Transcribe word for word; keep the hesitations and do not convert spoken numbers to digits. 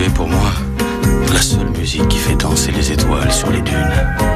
es pour moi la seule musique qui fait danser les étoiles sur les dunes.